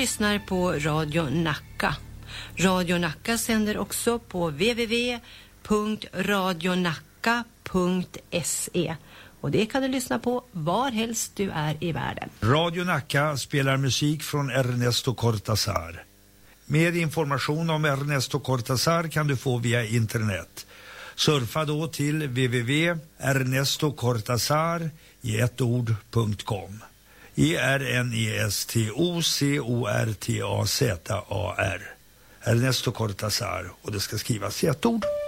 lyssnar på Radio Nacka. Radio Nacka sänder också på www.radionacka.se. Och det kan du lyssna på var helst du är i världen. Radio Nacka spelar musik från Ernesto Cortázar. Mer information om Ernesto Cortázar kan du få via internet. Surfa då till www.ernestocortazar.com. ERNESTOCORTAZAR. Ernesto Cortázar, och det ska skrivas i ett ord.